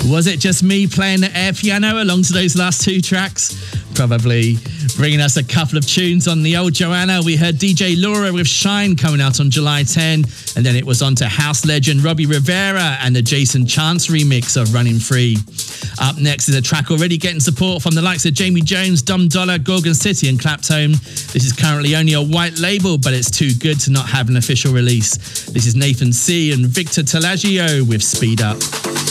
Was it just me playing the air piano along to those last two tracks? Probably. Bringing us a couple of tunes on the old Joanna. We heard DJ Laura with Shine coming out on July 10, and then it was on to house legend Robbie Rivera and the Jason Chance remix of Running Free. Up next is a track already getting support from the likes of Jamie Jones, Dom Dollar, Gorgon City and Claptone. This is currently only a white label, but it's too good to not have an official release. This is Nathan C. and Victor Talagio with Speed Up.